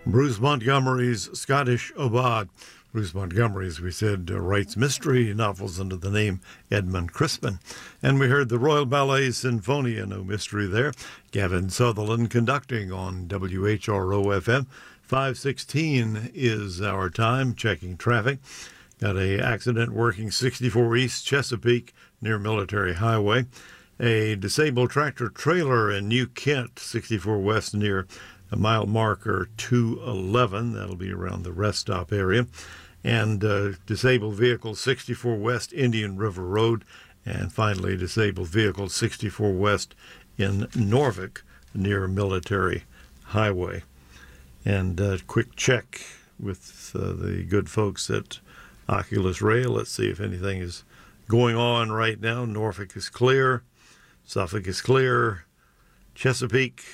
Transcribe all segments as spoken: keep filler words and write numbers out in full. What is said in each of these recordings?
Bruce Montgomery's Scottish Aubade. Bruce Montgomery, as we said, uh, writes mystery novels under the name Edmund Crispin. And we heard the Royal Ballet Sinfonia, no mystery there. Gavin Sutherland conducting on W H R O F M. five sixteen is our time, checking traffic. Got a accident working sixty-four East Chesapeake near Military Highway. A disabled tractor trailer in New Kent, sixty-four West near a mile marker two eleven. That'll be around the rest stop area. And uh, disabled vehicle sixty-four West Indian River Road. And finally, disabled vehicle sixty-four West in Norfolk near Military Highway. And a uh, quick check with uh, the good folks at Oculus Rail. Let's see if anything is going on right now. Norfolk is clear. Suffolk is clear. Chesapeake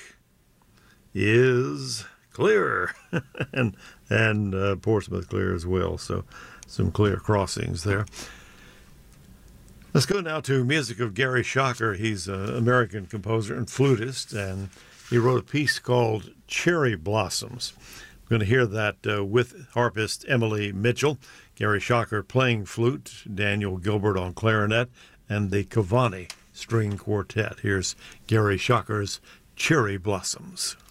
is clear. and and uh, Portsmouth clear as well. So some clear crossings there. Let's go now to music of Gary Schocker. He's an American composer and flutist, and he wrote a piece called Cherry Blossoms. We're going to hear that uh, with harpist Emily Mitchell, Gary Schocker playing flute, Daniel Gilbert on clarinet, and the Cavani String Quartet. Here's Gary Schocker's Cherry Blossoms.